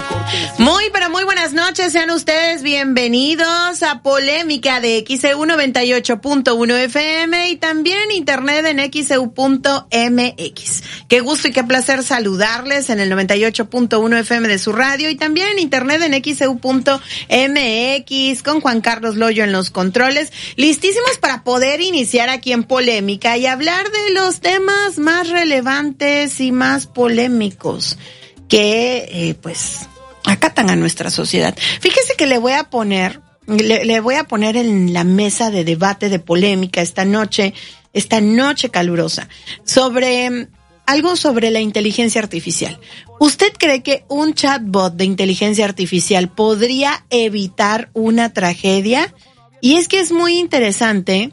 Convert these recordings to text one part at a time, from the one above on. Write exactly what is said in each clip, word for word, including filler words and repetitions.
Muy, pero muy buenas noches, sean ustedes bienvenidos a Polémica de X E U noventa y ocho punto uno F M y también internet en X E U punto M X. Qué gusto y qué placer saludarles en el noventa y ocho punto uno F M de su radio y también en internet en X E U punto M X con Juan Carlos Loyo en los controles, listísimos para poder iniciar aquí en Polémica y hablar de los temas más relevantes y más polémicos que, eh, pues, acatan a nuestra sociedad. Fíjese que le voy a poner, le, le voy a poner en la mesa de debate de Polémica esta noche, esta noche calurosa, sobre algo sobre la inteligencia artificial. ¿Usted cree que un chatbot de inteligencia artificial podría evitar una tragedia? Y es que es muy interesante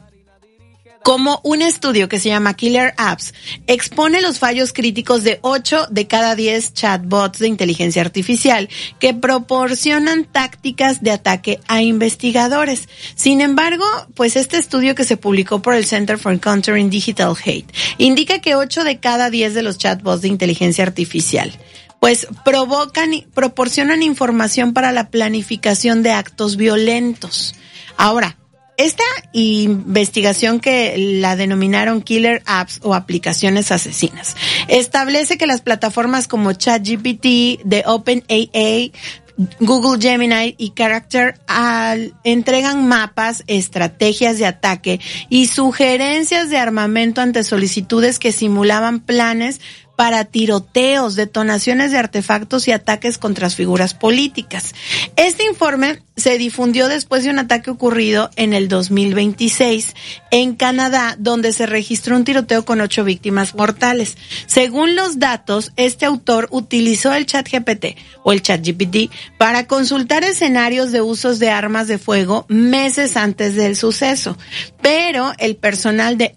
como un estudio que se llama Killer Apps expone los fallos críticos de ocho de cada diez chatbots de inteligencia artificial que proporcionan tácticas de ataque a investigadores. Sin embargo, pues este estudio que se publicó por el Center for Countering Digital Hate indica que ocho de cada diez de los chatbots de inteligencia artificial pues provocan y proporcionan información para la planificación de actos violentos. Ahora, esta investigación que la denominaron Killer Apps o aplicaciones asesinas establece que las plataformas como ChatGPT de OpenAI, Google Gemini y Character al, entregan mapas, estrategias de ataque y sugerencias de armamento ante solicitudes que simulaban planes para tiroteos, detonaciones de artefactos y ataques contra figuras políticas. Este informe se difundió después de un ataque ocurrido en el dos mil veintiséis en Canadá, donde se registró un tiroteo con ocho víctimas mortales. Según los datos, este autor utilizó el ChatGPT o el ChatGPT para consultar escenarios de usos de armas de fuego meses antes del suceso. Pero el personal de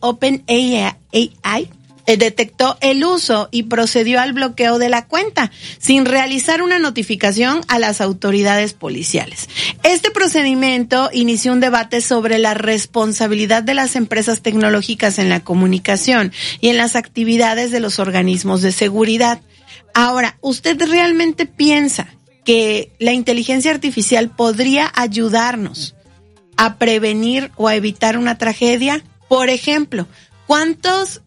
OpenAI detectó el uso y procedió al bloqueo de la cuenta, sin realizar una notificación a las autoridades policiales. Este procedimiento inició un debate sobre la responsabilidad de las empresas tecnológicas en la comunicación y en las actividades de los organismos de seguridad. Ahora, ¿usted realmente piensa que la inteligencia artificial podría ayudarnos a prevenir o a evitar una tragedia? Por ejemplo, ¿cuántos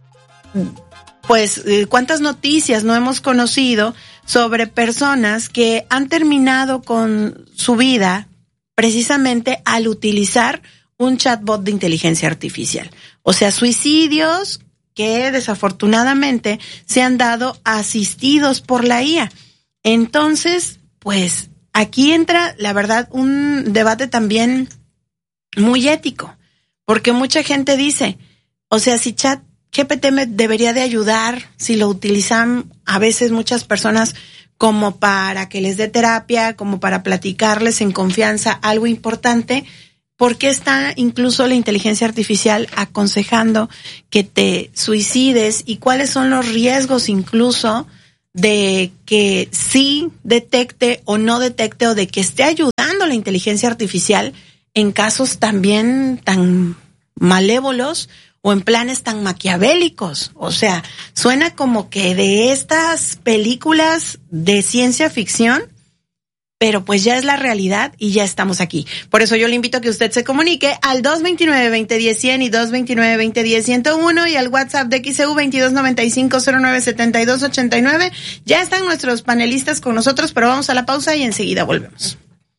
Pues, ¿cuántas noticias no hemos conocido sobre personas que han terminado con su vida precisamente al utilizar un chatbot de inteligencia artificial? O sea, suicidios que desafortunadamente se han dado asistidos por la I A. Entonces, pues, aquí entra, la verdad, un debate también muy ético, porque mucha gente dice, o sea, si chat G P T me debería de ayudar si lo utilizan a veces muchas personas como para que les dé terapia, como para platicarles en confianza algo importante. ¿Por qué está incluso la inteligencia artificial aconsejando que te suicides y cuáles son los riesgos incluso de que sí detecte o no detecte o de que esté ayudando la inteligencia artificial en casos también tan malévolos o en planes tan maquiavélicos? O sea, suena como que de estas películas de ciencia ficción, pero pues ya es la realidad y ya estamos aquí. Por eso yo le invito a que usted se comunique al dos veintinueve, veinte diez, cien y dos veintinueve, veinte diez, ciento uno y al WhatsApp de X E U veintidós noventa y cinco, cero nueve setenta y dos ochenta y nueve. Ya están nuestros panelistas con nosotros, pero vamos a la pausa y enseguida volvemos.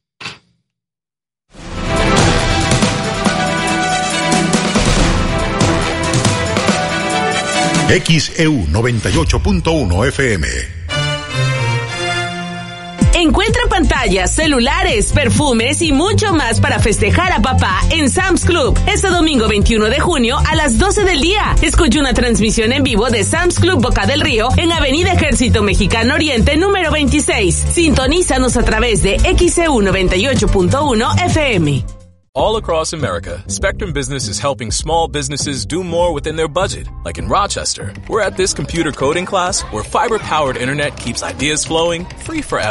X E U noventa y ocho punto uno F M. Encuentra pantallas, celulares, perfumes y mucho más para festejar a papá en Sam's Club. Este domingo veintiuno de junio a las doce del día. Escucha una transmisión en vivo de Sam's Club Boca del Río en Avenida Ejército Mexicano Oriente número veintiséis. Sintonízanos a través de X E U noventa y ocho punto uno F M. All across America, Spectrum Business is helping small businesses do more within their budget. Like in Rochester, we're at this computer coding class where fiber-powered internet keeps ideas flowing free forever.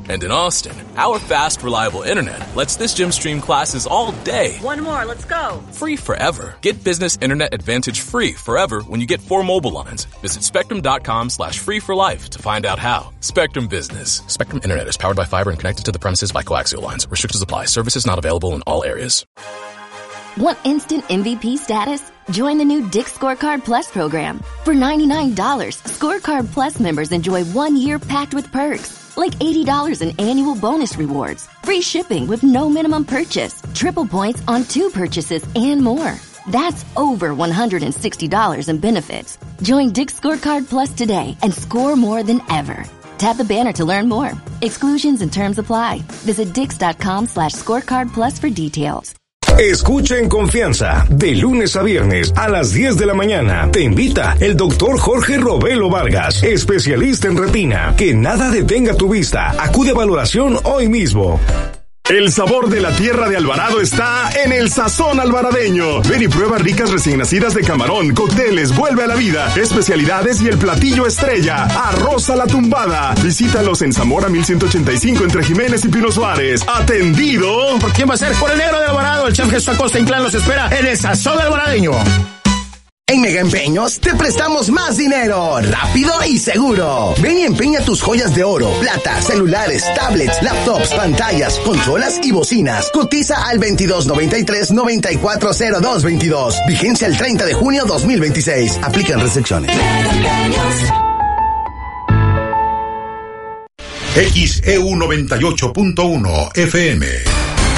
And in Austin, our fast, reliable internet lets this gym stream classes all day. One more, let's go. Free forever. Get Business Internet Advantage free forever when you get four mobile lines. Visit spectrum.com slash free for life to find out how. Spectrum Business. Spectrum Internet is powered by fiber and connected to the premises by coaxial lines. Restrictions apply. Services not available in all areas. Want instant M V P status? Join the new Dick's Scorecard Plus program. For ninety-nine dollars, Scorecard Plus members enjoy one year packed with perks, like eighty dollars in annual bonus rewards, free shipping with no minimum purchase, triple points on two purchases, and more. That's over one hundred sixty dollars in benefits. Join Dick's Scorecard Plus today and score more than ever. Tap the banner to learn more. Exclusions and terms apply. Visit dix.com slash scorecard plus for details. Escucha en confianza, de lunes a viernes a las diez de la mañana. Te invita el doctor Jorge Robelo Vargas, especialista en retina. Que nada detenga tu vista. Acude a valoración hoy mismo. El sabor de la tierra de Alvarado está en el Sazón Alvaradeño. Ven y prueba ricas recién nacidas de camarón, cócteles, vuelve a la vida, especialidades y el platillo estrella, arroz a la tumbada. Visítalos en Zamora mil ciento ochenta y cinco entre Jiménez y Pino Suárez. Atendido. ¿Por quién va a ser? Por el negro de Alvarado. El chef Jesús Acosta Inclán los espera en el Sazón Alvaradeño. En Mega Empeños te prestamos más dinero, rápido y seguro. Ven y empeña tus joyas de oro, plata, celulares, tablets, laptops, pantallas, consolas y bocinas. Cotiza al veintidós noventa y tres noventa y cuatro cero dos veintidós. Vigencia el treinta de junio dos mil veintiséis. Aplican restricciones. X E U noventa y ocho punto uno F M.